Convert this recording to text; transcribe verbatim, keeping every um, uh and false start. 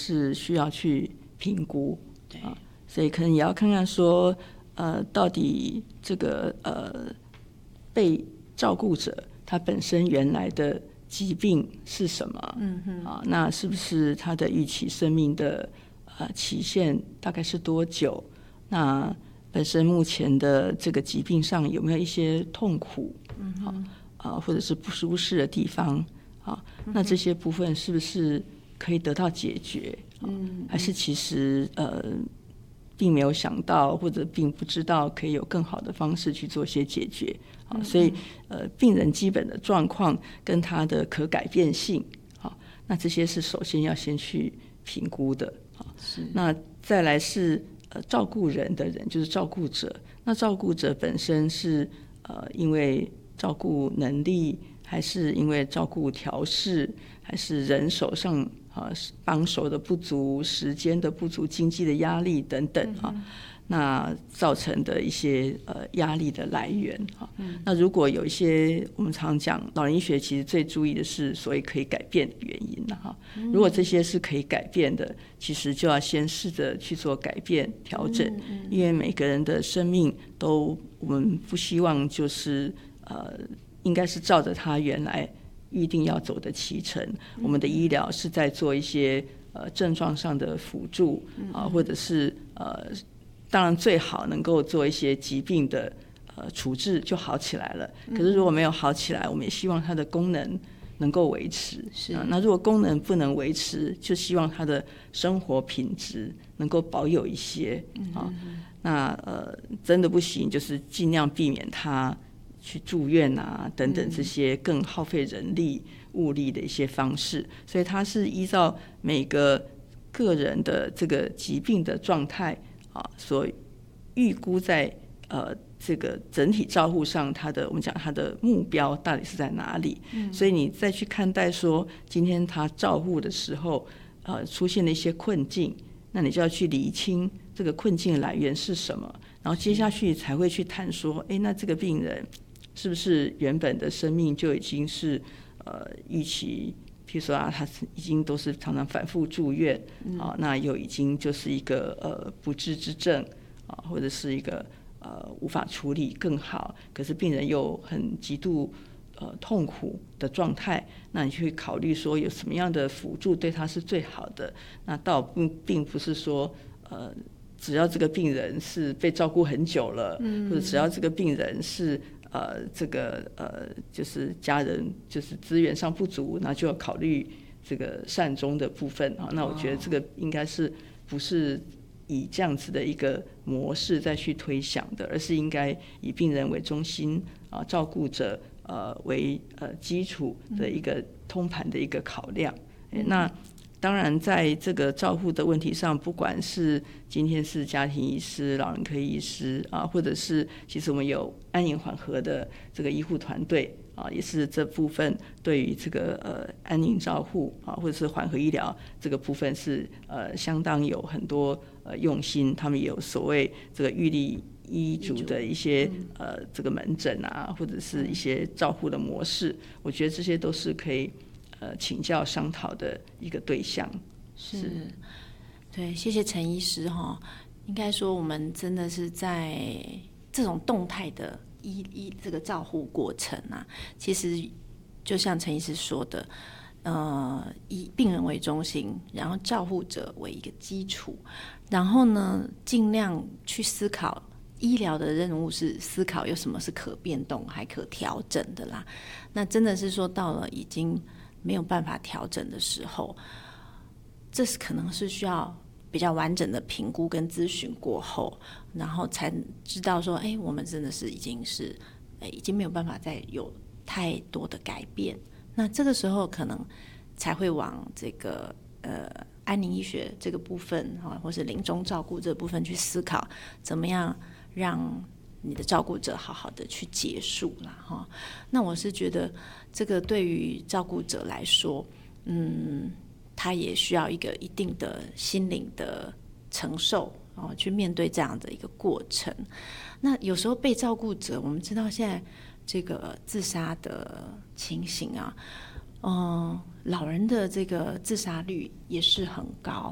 是需要去评估，对啊，所以可能也要看看说，呃，到底这个呃被照顾者他本身原来的疾病是什么？嗯哼，啊，那是不是他的预期生命的呃期限大概是多久？那本身目前的这个疾病上有没有一些痛苦？嗯哼，啊，或者是不舒适的地方？啊，那这些部分是不是可以得到解决？嗯，还是其实呃并没有想到，或者并不知道可以有更好的方式去做些解决啊？所以呃，病人基本的状况跟他的可改变性啊，那这些是首先要先去评估的啊。是，那再来是呃照顾人的人，就是照顾者。那照顾者本身是呃因为照顾能力，还是因为照顾调适，还是人手上啊帮手的不足、时间的不足、经济的压力等等啊，嗯、那造成的一些呃压力的来源啊。嗯、那如果有一些我们常讲老人医学，其实最注意的是所谓可以改变的原因了哈。嗯、如果这些是可以改变的，其实就要先试着去做改变调整，嗯嗯、因为每个人的生命都我们不希望就是呃。应该是照着他原来预定要走的期程，嗯、我们的医疗是在做一些呃症状上的辅助啊、呃，或者是呃，当然最好能够做一些疾病的呃处置就好起来了。可是如果没有好起来，我们也希望它的功能能够维持。是、呃，那如果功能不能维持，就希望他的生活品质能够保有一些啊。嗯、那呃真的不行，就是尽量避免他去住院啊等等这些更耗费人力物力的一些方式，所以它是依照每个个人的这个疾病的状态啊，所预估在呃这个整体照护上，它的我们讲它的目标到底是在哪里？嗯、所以你再去看待说今天他照护的时候，呃出现了一些困境，那你就要去厘清这个困境的来源是什么，然后接下去才会去谈说，哎，那这个病人是不是原本的生命就已经是呃预期，譬如说啊，他已经都是常常反复住院、嗯、啊，那又已经就是一个呃不治之症啊，或者是一个呃无法处理更好，可是病人又很极度呃痛苦的状态，那你去考虑说有什么样的辅助对他是最好的？那倒并并不是说呃只要这个病人是被照顾很久了，嗯、或者只要这个病人是呃，这个呃，就是家人就是资源上不足，那就要考虑这个善终的部分啊。那我觉得这个应该是不是以这样子的一个模式再去推想的，而是应该以病人为中心啊，照顾者呃为呃基础的一个通盘的一个考量。嗯、那当然，在这个照护的问题上，不管是今天是家庭医师、老人科医师啊，或者是其实我们有安宁缓和的这个医护团队啊，也是这部分对于这个呃安宁照护啊，或者是缓和医疗这个部分是呃相当有很多呃用心，他们也有所谓这个预立医嘱的一些、嗯、呃这个门诊啊，或者是一些照护的模式，我觉得这些都是可以呃，请教商讨的一个对象。 是，是对，谢谢陈医师哈。应该说，我们真的是在这种动态的医医这个照护过程啊，其实就像陈医师说的，呃，以病人为中心，然后照护者为一个基础，然后呢，尽量去思考。医疗的任务是思考有什么是可变动还可调整的啦。那真的是说到了已经没有办法调整的时候，这是可能是需要比较完整的评估跟咨询过后，然后才知道说，哎，我们真的是已经是，哎，已经没有办法再有太多的改变。那这个时候可能才会往这个呃安宁医学这个部分哈，或是临终照顾这个部分去思考，怎么样让你的照顾者好好的去结束啦哈。那我是觉得这个对于照顾者来说，嗯，他也需要一个一定的心灵的承受哦，去面对这样的一个过程。那有时候被照顾者，我们知道现在这个自杀的情形啊，嗯，老人的这个自杀率也是很高。